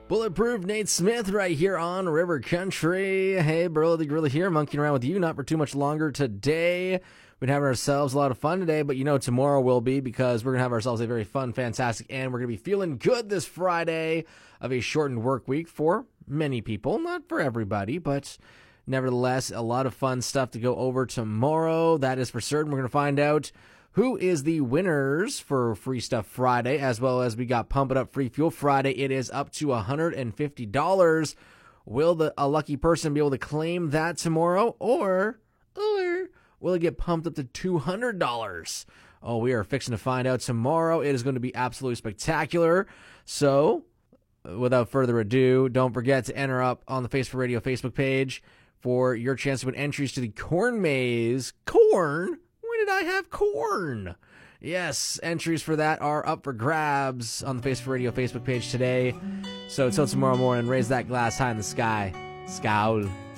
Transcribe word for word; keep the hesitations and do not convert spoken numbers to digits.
Bulletproof Nate Smith right here on River Country. Hey, Burl the Gorilla here, monkeying around with you, not for too much longer today. We've been having ourselves a lot of fun today, but you know tomorrow will be, because we're going to have ourselves a very fun, fantastic, and we're going to be feeling good this Friday of a shortened work week for many people. Not for everybody, but nevertheless, a lot of fun stuff to go over tomorrow. That is for certain. We're going to find out who is the winners for Free Stuff Friday, as well as we got Pump It Up Free Fuel Friday. It is up to one hundred fifty dollars. Will the a lucky person be able to claim that tomorrow, or or will it get pumped up to two hundred dollars? Oh, we are fixing to find out tomorrow. It is going to be absolutely spectacular. So, without further ado, don't forget to enter up on the Face for Radio Facebook page for your chance to win entries to the Corn Maze. Corn? When did I have corn? Yes, entries for that are up for grabs on the Face for Radio Facebook page today. So until tomorrow morning, raise that glass high in the sky. Scowl.